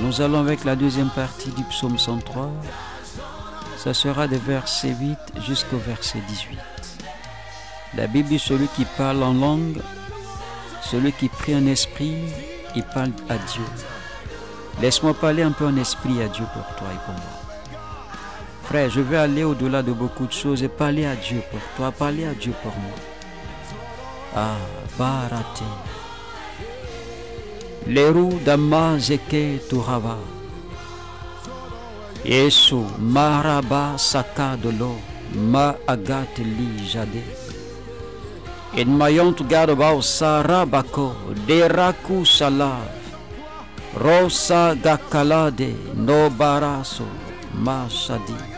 Nous allons avec la deuxième partie du psaume 103. Ça sera des versets 8 jusqu'au verset 18. La Bible dit celui qui parle en langue, celui qui prie en esprit, il parle à Dieu. Laisse-moi parler un peu en esprit à Dieu pour toi et pour moi. Frère, je vais aller au-delà de beaucoup de choses et parler à Dieu pour toi, parler à Dieu pour moi. Ah, barate. Leru dama zeke turava. Yesu maraba saka dolo ma agat li jade. En mayont gadabao sarabako deraku salav. Rosa gakalade no baraso ma shadi.